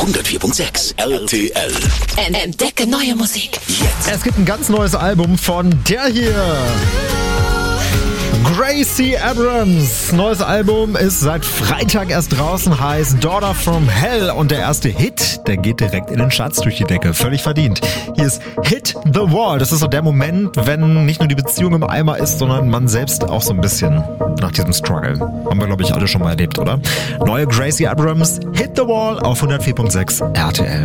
104.6 RTL. Entdecke neue Musik. Jetzt. Es gibt ein ganz neues Album von der hier. Gracie Abrams. Neues Album ist seit Freitag erst draußen, heißt Daughter from Hell. Und der erste Hit, der geht direkt in den Charts durch die Decke. Völlig verdient. Hier ist Hit the Wall. Das ist so der Moment, wenn nicht nur die Beziehung im Eimer ist, sondern man selbst auch so ein bisschen nach diesem Struggle. Haben wir, glaube ich, alle schon mal erlebt, oder? Neue Gracie Abrams, Hit the Wall auf 104.6 RTL.